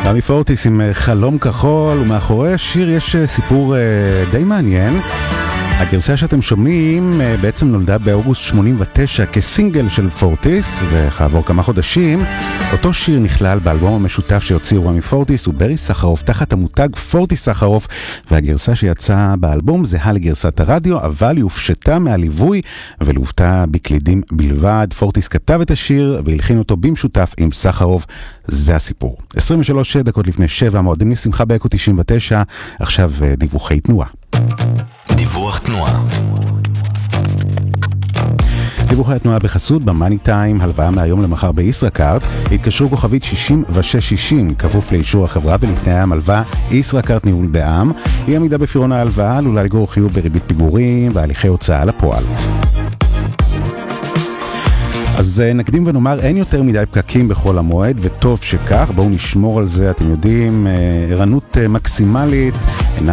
רמי פורטיס עם חלום כחול, ומאחורי השיר יש סיפור די מעניין. הגרסה שאתם שומעים בעצם נולדה באוגוסט 89 כסינגל של פורטיס, וכעבור כמה חודשים אותו שיר נכלל באלבום המשותף שהוציאו רמי פורטיס וברי סחרוף תחת המותג פורטיס סחרוף, והגרסה שיצאה באלבום זהה לגרסת הרדיו, אבל היא הופשטה מהליווי ולוותה בקלידים בלבד. פורטיס כתב את השיר והלחין אותו במשותף עם סחרוף. זה הסיפור. 23 דקות לפני 7, מועדים לשמחה באקו 99. עכשיו דיווחי תנועה. דיווח תנועה. דיווחי התנועה בחסות במאני טיים, הלוואה מהיום למחר בישראכרט. התקשרו כוכבית 6660, כפוף לאישור החברה ולתנאי המלווה. ישראכרט ניהול בע"מ. אי עמידה בפירעון ההלוואה עלולה לגרור חיוב בריבית פיגורים והליכי הוצאה לפועל. אז נקדים ונאמר, אין יותר מדי פקקים בכל המועד, וטוב שכך. בואו נשמור על זה, אתם יודעים, ערנות מקסימלית,